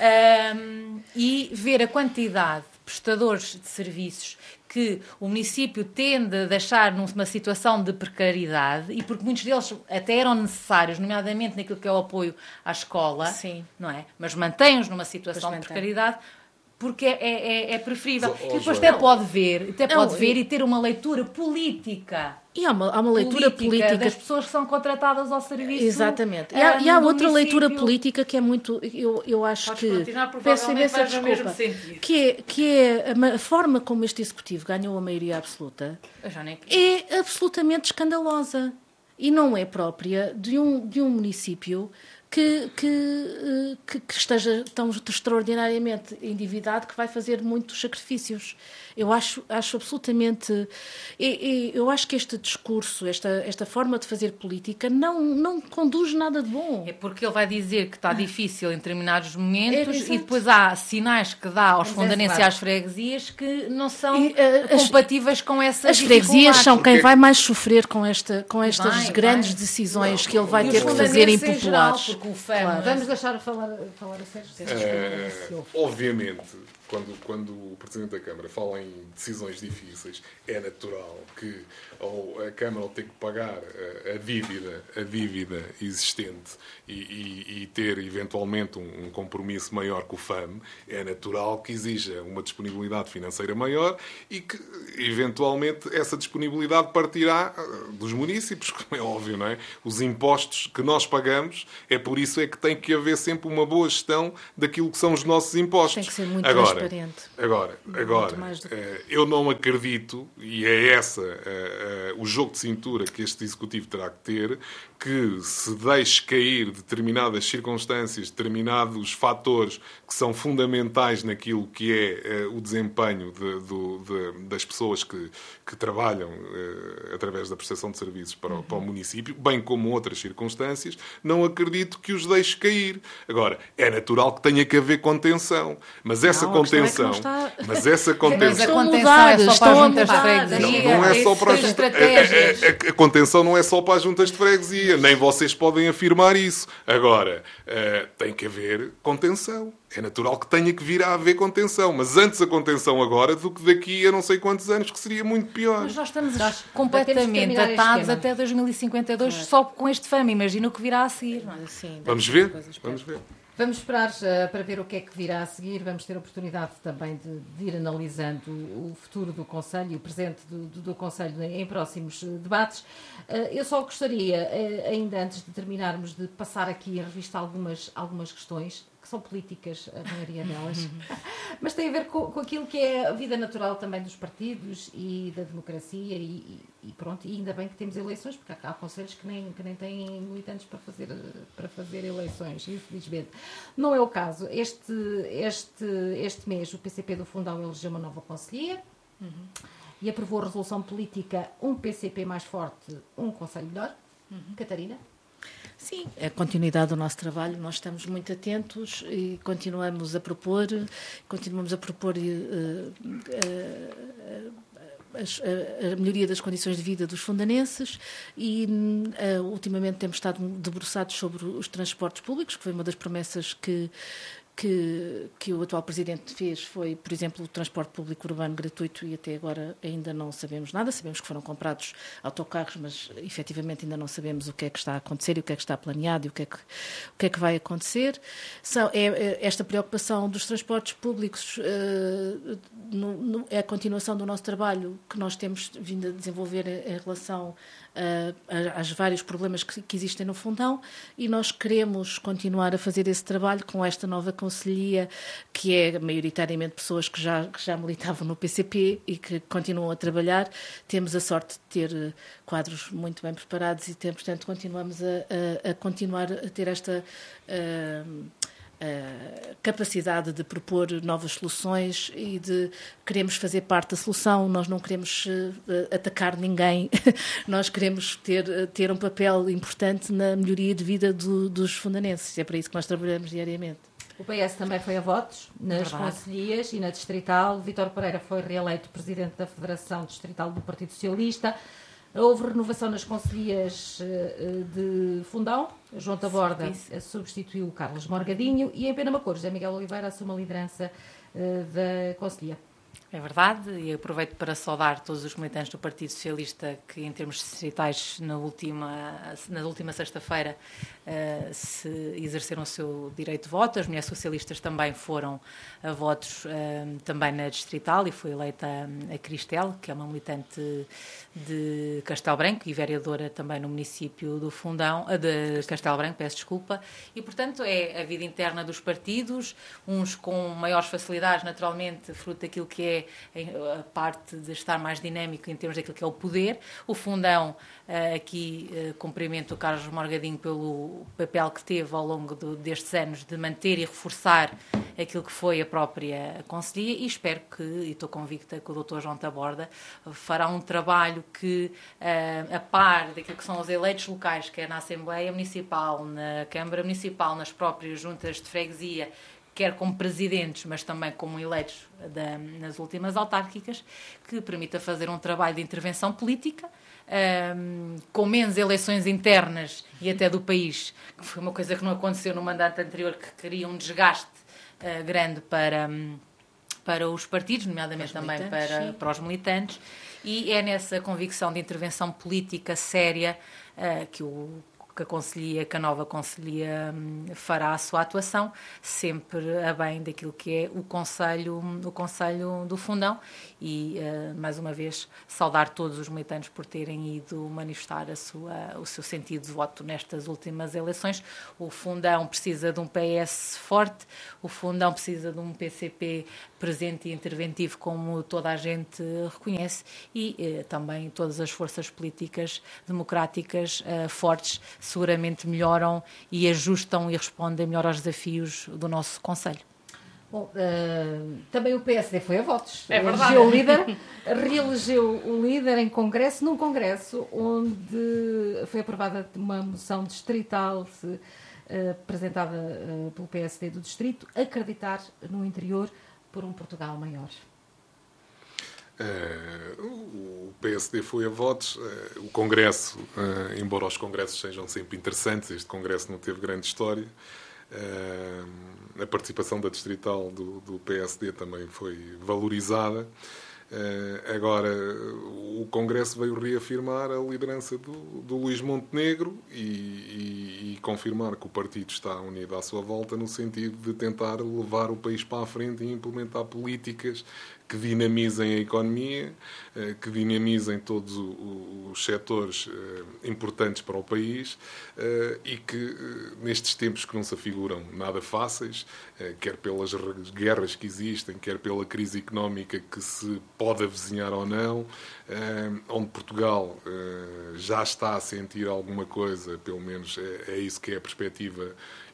um, e ver a quantidade de prestadores de serviços que o município tende a deixar numa situação de precariedade, e porque muitos deles até eram necessários, nomeadamente naquilo que é o apoio à escola, Sim. não é? Mas mantém-os numa situação de precariedade, porque é, é, é preferível. Oh, e depois até pode ver, até pode não, ver e... e ter uma leitura política. E há uma, há uma leitura política, política das pessoas que são contratadas ao serviço. Exatamente. E há, um, e há outra município. leitura política que é muito, eu, eu acho Podes que continuar, peço imensa desculpa, que é, que é a forma como este executivo ganhou a maioria absoluta é absolutamente escandalosa e não é própria de um, de um município que, que, que, que esteja tão extraordinariamente endividado que vai fazer muitos sacrifícios. Eu acho, acho absolutamente... E, e, eu acho que este discurso, esta, esta forma de fazer política não, não conduz nada de bom. É porque ele vai dizer que está difícil em determinados momentos é, e depois há sinais que dá aos fundanenses e às freguesias que não são e, uh, compatíveis as, com essas As freguesias são quem vai mais sofrer com, esta, com estas vai, grandes vai. decisões não, que ele vai ter que fazer impopulares. Geral, o F A M, claro. Vamos deixar falar, falar a sério. É, obviamente, quando, quando o Presidente da Câmara fala em decisões difíceis, é natural que ou a Câmara ou ter que pagar a, a, dívida, a dívida existente e, e, e ter, eventualmente, um, um compromisso maior com o F A M, é natural que exija uma disponibilidade financeira maior e que, eventualmente, essa disponibilidade partirá dos municípios, como é óbvio, não é? Os impostos que nós pagamos, é por isso é que tem que haver sempre uma boa gestão daquilo que são os nossos impostos. Tem que ser muito agora, transparente. Agora, agora do... eu não acredito, e é essa uh, uh, o jogo de cintura que este Executivo terá que ter, que se deixe cair determinadas circunstâncias, determinados fatores que são fundamentais naquilo que é uh, o desempenho de, do, de, das pessoas que, que trabalham uh, através da prestação de serviços para, uhum. para o município, bem como outras circunstâncias, não acredito que os deixe cair. Agora, é natural que tenha que haver contenção, mas essa não, contenção... É está... Mas essa contenção... Mas a contenção é só para as juntas de freguesia. Não, não é só para as juntas... a, a, a contenção não é só para as juntas de freguesia. Nem vocês podem afirmar isso. Agora, uh, tem que haver contenção. É natural que tenha que vir a haver contenção. Mas antes a contenção agora do que daqui a não sei quantos anos, que seria muito pior. Mas nós estamos nós completamente atados até dois mil e cinquenta e dois claro. Só com este F A M. Imagina o que virá a seguir. Não é? Sim, vamos ver? Vamos ver. Vamos esperar uh, para ver o que é que virá a seguir. Vamos ter a oportunidade também de, de ir analisando o futuro do Conselho e o presente do, do, do Conselho em próximos uh, debates. Uh, eu só gostaria, uh, ainda antes de terminarmos, de passar aqui a revista algumas, algumas questões que são políticas, a maioria delas, mas tem a ver com, com aquilo que é a vida natural também dos partidos e da democracia e, e pronto, e ainda bem que temos eleições, porque há, há conselhos que nem, que nem têm militantes para fazer, para fazer eleições, infelizmente. Não é o caso. Este, este, este mês o P C P do Fundão elegeu uma nova conselhia uhum. e aprovou a resolução política Um P C P Mais Forte, Um Conselho Melhor. Uhum. Catarina? Sim, é a continuidade do nosso trabalho. Nós estamos muito atentos e continuamos a propor, continuamos a propor uh, uh, uh, a, a melhoria das condições de vida dos fundanenses e uh, ultimamente temos estado debruçados sobre os transportes públicos, que foi uma das promessas que Que, que o atual Presidente fez foi, por exemplo, o transporte público urbano gratuito e até agora ainda não sabemos nada. Sabemos que foram comprados autocarros, mas efetivamente ainda não sabemos o que é que está a acontecer e o que é que está planeado e o que é que, o que, é que vai acontecer. São, é, é, esta preocupação dos transportes públicos uh, no, no, é a continuação do nosso trabalho que nós temos vindo a desenvolver em, em relação uh, aos vários problemas que, que existem no Fundão e nós queremos continuar a fazer esse trabalho com esta nova conselhia, que é maioritariamente pessoas que já, que já militavam no P C P e que continuam a trabalhar. Temos a sorte de ter quadros muito bem preparados e, portanto, continuamos a, a, a continuar a ter esta uh, uh, capacidade de propor novas soluções e de queremos fazer parte da solução. Nós não queremos uh, atacar ninguém, nós queremos ter, ter um papel importante na melhoria de vida do, dos fundanenses. É para isso que nós trabalhamos diariamente. O P S também foi a votos nas concelhias e na distrital. Vítor Pereira foi reeleito presidente da Federação Distrital do Partido Socialista. Houve renovação nas concelhias de Fundão. João Taborda substituiu o Carlos Morgadinho e em Penamacor, José Miguel Oliveira assume a liderança da concelhia. É verdade, e aproveito para saudar todos os militantes do Partido Socialista que, em termos distritais, na última, na última sexta-feira uh, se exerceram o seu direito de voto. As mulheres socialistas também foram a votos uh, também na distrital e foi eleita a Cristel, que é uma militante de Castelo Branco e vereadora também no município do Fundão, uh, de Castelo Branco, peço desculpa. E, portanto, é a vida interna dos partidos, uns com maiores facilidades, naturalmente, fruto daquilo que é é a parte de estar mais dinâmico em termos daquilo que é o poder. O Fundão, aqui cumprimento o Carlos Morgadinho pelo papel que teve ao longo do, destes anos de manter e reforçar aquilo que foi a própria Conselhia, e espero que, e estou convicta que o doutor João Taborda fará um trabalho que, a par daquilo que são os eleitos locais, quer na Assembleia Municipal, na Câmara Municipal, nas próprias juntas de freguesia, quer como presidentes, mas também como eleitos da, nas últimas autárquicas, que permita fazer um trabalho de intervenção política, um, com menos eleições internas e até do país, que foi uma coisa que não aconteceu no mandato anterior, que cria um desgaste uh, grande para, um, para os partidos, nomeadamente para também para, para os militantes, e é nessa convicção de intervenção política séria uh, que o que a Conselhia, que a nova Conselhia fará a sua atuação, sempre a bem daquilo que é o Conselho, o Conselho do Fundão, e, uh, mais uma vez, saudar todos os militantes por terem ido manifestar a sua, o seu sentido de voto nestas últimas eleições. O Fundão precisa de um P S forte, o Fundão precisa de um P C P presente e interventivo, como toda a gente reconhece, e uh, também todas as forças políticas democráticas uh, fortes seguramente melhoram e ajustam e respondem melhor aos desafios do nosso Conselho. Bom, uh, também o P S D foi a votos. É verdade. Reelegeu o líder, reelegeu o líder em congresso, num congresso onde foi aprovada uma moção distrital se, uh, apresentada uh, pelo P S D do distrito, acreditar no interior por um Portugal maior. Uh, o P S D foi a votos. Uh, o Congresso, uh, embora os congressos sejam sempre interessantes, este Congresso não teve grande história. Uh, a participação da distrital do, do P S D também foi valorizada. Uh, agora, o Congresso veio reafirmar a liderança do, do Luís Montenegro e, e, e confirmar que o partido está unido à sua volta no sentido de tentar levar o país para a frente e implementar políticas que dinamizem a economia, que dinamizem todos os setores importantes para o país e que, nestes tempos que não se afiguram nada fáceis, quer pelas guerras que existem, quer pela crise económica que se pode avizinhar ou não, onde Portugal já está a sentir alguma coisa, pelo menos é isso que é a perspectiva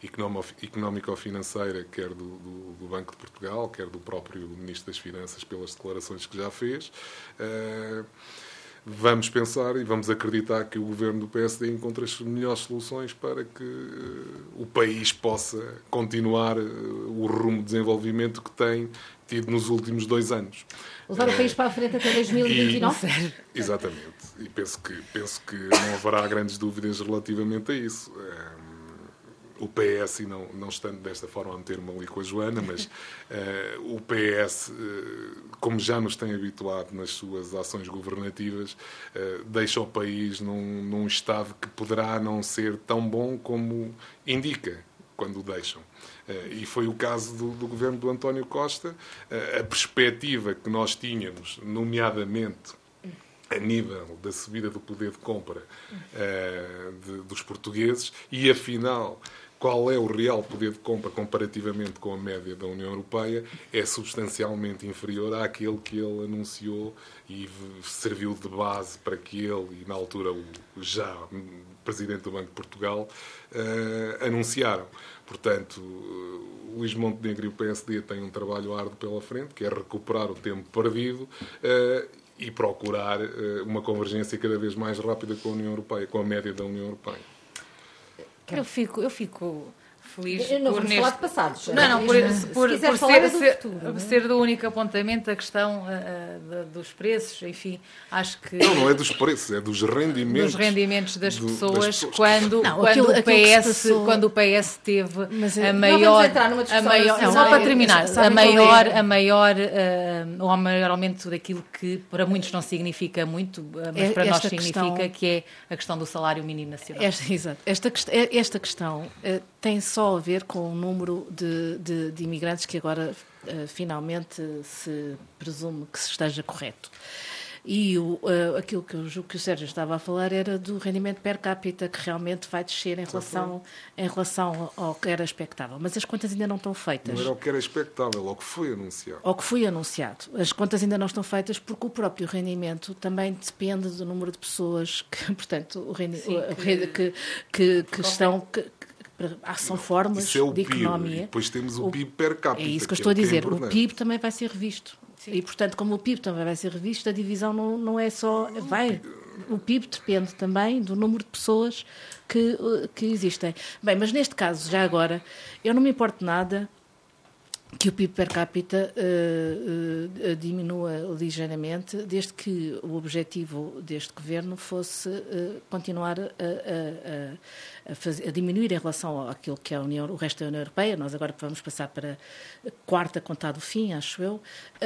económico-financeira, quer do, do, do Banco de Portugal, quer do próprio Ministro das Finanças, pelas declarações que já fez. Uh, vamos pensar e vamos acreditar que o governo do P S D encontra as melhores soluções para que uh, o país possa continuar uh, o rumo de desenvolvimento que tem tido nos últimos dois anos. Levar uh, o país para a frente até dois mil e vinte e nove? E, exatamente. E penso que, penso que não haverá grandes dúvidas relativamente a isso. Uh, O P S, e não, não estando desta forma a meter-me ali com a Joana, mas uh, o P S, uh, como já nos tem habituado nas suas ações governativas, uh, deixa o país num, num estado que poderá não ser tão bom como indica quando o deixam. Uh, e foi o caso do, do governo do António Costa. Uh, a perspectiva que nós tínhamos, nomeadamente a nível da subida do poder de compra uh, de, dos portugueses, e afinal qual é o real poder de compra comparativamente com a média da União Europeia, é substancialmente inferior àquele que ele anunciou e serviu de base para que ele, e na altura o já Presidente do Banco de Portugal, uh, anunciaram. Portanto, uh, Luís Montenegro e o P S D têm um trabalho árduo pela frente, que é recuperar o tempo perdido uh, e procurar uh, uma convergência cada vez mais rápida com a União Europeia, com a média da União Europeia. Eu fico, eu fico feliz eu não por vamos neste... falar de passados. Não, não, por, se por, quiser por falar ser, é do ser, futuro, não é? ser do único apontamento a questão uh, de, dos preços, enfim, acho que... Não, não é dos preços, é dos rendimentos. Dos rendimentos das, do, pessoas, das pessoas. Quando, não, quando, aquilo, o P S, passou... quando o P S teve Mas, a não maior... vamos entrar numa discussão a maior assim, só não, para é, terminar, sabe a maior, é? a maior, uh, o maior aumento daquilo que para muitos não significa muito, uh, mas é, para nós questão... significa, que é a questão do salário mínimo nacional. Esta, exato. Esta, esta questão uh, tem só a ver com o número de, de, de imigrantes que agora uh, finalmente se presume que se esteja correto. E o, uh, aquilo que, eu, que o Sérgio estava a falar era do rendimento per capita, que realmente vai descer em relação, em relação ao que era expectável. Mas as contas ainda não estão feitas. Não era o que era expectável, ao que foi anunciado. Ao que foi anunciado. As contas ainda não estão feitas porque o próprio rendimento também depende do número de pessoas que, portanto, o rendi- Sim, que, que, que, que estão... Que, são formas isso é o de P I B, economia. E depois temos o, o P I B per capita. É isso que eu que estou é a dizer. É o P I B também vai ser revisto. Sim. E, portanto, como o P I B também vai ser revisto, a divisão não, não é só... Vai, o P I B depende também do número de pessoas que, que existem. Bem, mas neste caso, já agora, eu não me importo nada que o P I B per capita uh, uh, diminua ligeiramente, desde que o objetivo deste governo fosse uh, continuar a, a, a, fazer, a diminuir em relação àquilo que é a União, o resto da União Europeia. Nós agora vamos passar para a quarta conta do fim, acho eu.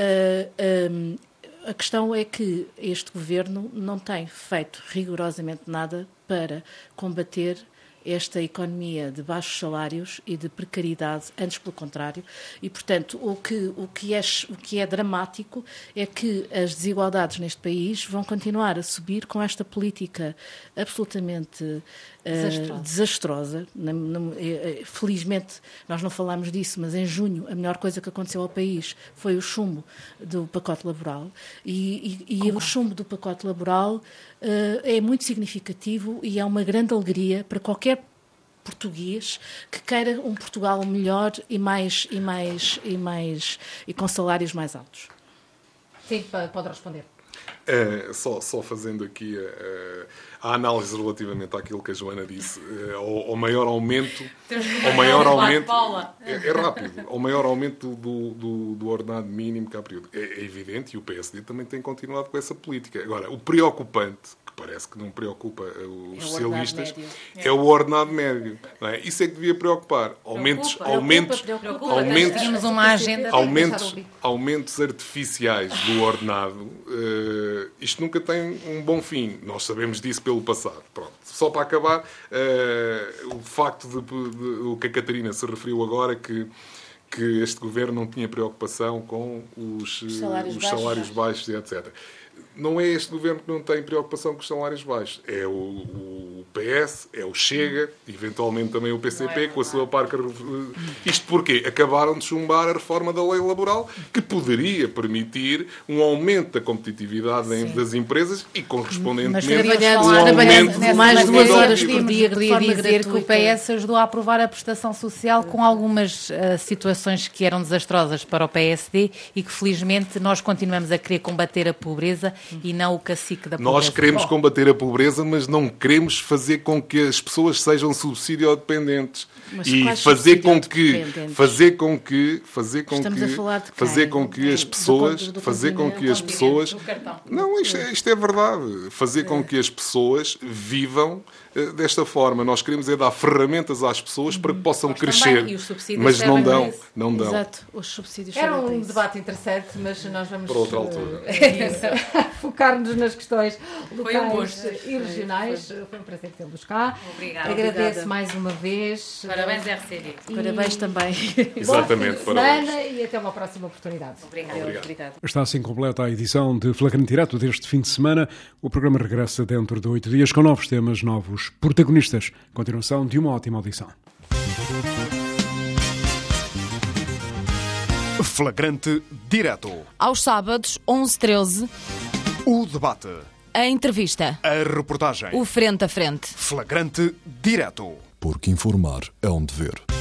Uh, um, a questão é que este governo não tem feito rigorosamente nada para combater esta economia de baixos salários e de precariedade, antes pelo contrário, e, portanto, o que, o que, é, o que é dramático é que as desigualdades neste país vão continuar a subir com esta política absolutamente uh, desastrosa. desastrosa. Na, na, felizmente, nós não falámos disso, mas em junho a melhor coisa que aconteceu ao país foi o chumbo do pacote laboral, e, e, e o chumbo do pacote laboral uh, é muito significativo e é uma grande alegria para qualquer português que queira um Portugal melhor e mais e mais e mais e com salários mais altos. Sim, pode responder. É, só, só fazendo aqui a, a análise relativamente àquilo que a Joana disse, ao, ao maior aumento, ao maior aumento é, é rápido, ao maior aumento do, do, do ordenado mínimo que há período. É, é evidente, e o P S D também tem continuado com essa política. Agora, o preocupante, parece que não preocupa os é socialistas, é. é o ordenado médio. Não é? Isso é que devia preocupar. Aumentos, preocupa, aumentos, preocupa, preocupa. aumentos, tínhamos uma agenda aumentos, aumentos artificiais do ordenado. Uh, isto nunca tem um bom fim. Nós sabemos disso pelo passado. Pronto. Só para acabar, uh, o facto de, de, de o que a Catarina se referiu agora, que que este governo não tinha preocupação com os, os salários, os baixos. salários baixos e etcétera. Não é este governo que não tem preocupação com os salários baixos. É o, o P S, é o Chega, eventualmente também o P C P, é com a sua parca... Isto porquê? Acabaram de chumbar a reforma da lei laboral, que poderia permitir um aumento da competitividade Sim. das empresas e, correspondentemente, um aumento de mais de duas horas por dia. Queria dizer que o P S ajudou a aprovar a prestação social com algumas uh, situações que eram desastrosas para o P S D e que, felizmente, nós continuamos a querer combater a pobreza e não o cacique da pobreza. Nós queremos Bom. combater a pobreza, mas não queremos fazer com que as pessoas sejam subsídio-dependentes. Mas e fazer com que fazer com que fazer com Estamos que a falar de fazer com que as pessoas do, do fazer com que as pessoas não isto é, isto é verdade fazer é. com que as pessoas vivam uh, desta forma. Nós queremos é dar ferramentas às pessoas uhum. para que possam mas crescer, mas não dão, não dão. Exato, os subsídios. Era um debate interessante, mas nós vamos para outra altura focar-nos nas questões locais um e regionais. Foi, foi um prazer tê-los cá. Obrigada. Agradeço Obrigada. mais uma vez. Parabéns, R C D. E... Parabéns também. Exatamente, Bom parabéns. E até uma próxima oportunidade. Obrigada. Obrigado. Obrigado. Está assim completa a edição de Flagrante Direto deste fim de semana. O programa regressa dentro de oito dias com novos temas, novos protagonistas. Continuação de uma ótima audição. Flagrante Direto. Aos sábados, onze e treze. O debate. A entrevista. A reportagem. O frente a frente. Flagrante Direto. Porque informar é um dever.